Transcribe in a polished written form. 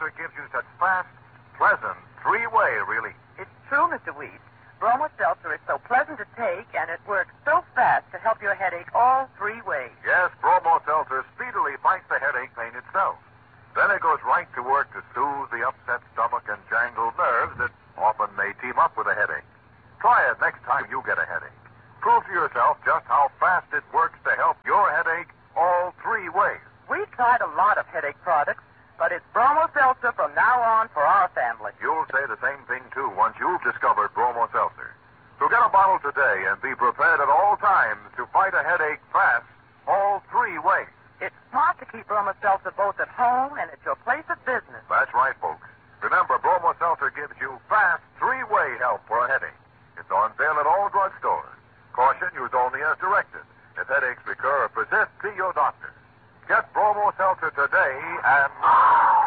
Seltzer gives you such fast, pleasant, three-way relief. It's true, Mr. Weed. Bromo Seltzer is so pleasant to take, and it works so fast to help your headache all three ways. Yes, Bromo Seltzer speedily fights the headache pain itself. Then it goes right to work to soothe the upset stomach and jangled nerves that often may team up with a headache. Try it next time you get a headache. Prove to yourself just how fast it works to help your headache all three ways. We've tried a lot of headache products, but it's Bromo Seltzer from now on for our family. You'll say the same thing, too, once you've discovered Bromo Seltzer. So get a bottle today and be prepared at all times to fight a headache fast all three ways. It's smart to keep Bromo Seltzer both at home and at your place of business. That's right, folks. Remember, Bromo Seltzer gives you fast three-way help for a headache. It's on sale at all drugstores. Caution, use only as directed. If headaches recur or persist, see your doctor. Get Bromo Seltzer today and...